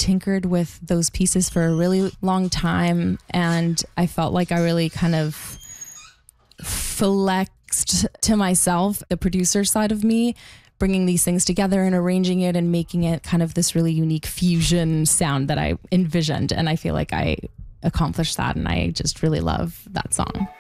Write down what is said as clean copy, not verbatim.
tinkered with those pieces for a really long time, and I felt like I really kind of flexed to myself the producer side of me, bringing these things together and arranging it and making it kind of this really unique fusion sound that I envisioned. And I feel like I accomplished that, and I just really love that song.